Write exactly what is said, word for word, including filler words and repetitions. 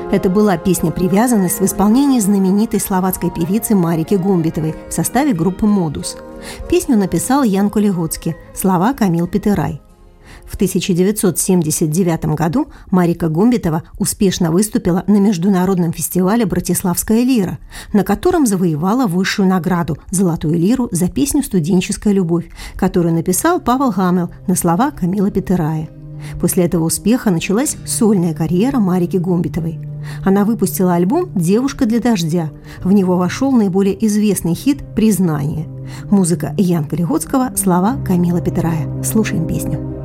Это была песня «Привязанность» в исполнении знаменитой словацкой певицы Марики Гумбитовой в составе группы «Модус». Песню написал Ян Колигоцки, слова Камил Петерай. В тысяча девятьсот семьдесят девятом году Марика Гумбитова успешно выступила на международном фестивале «Братиславская лира», на котором завоевала высшую награду – «Золотую лиру» за песню «Студенческая любовь», которую написал Павел Гамел на слова Камила Петерая. После этого успеха началась сольная карьера Марики Гумбитовой. Она выпустила альбом «Девушка для дождя». В него вошел наиболее известный хит «Признание». Музыка Яна Колигоцкого, слова Камила Петерая. Слушаем песню.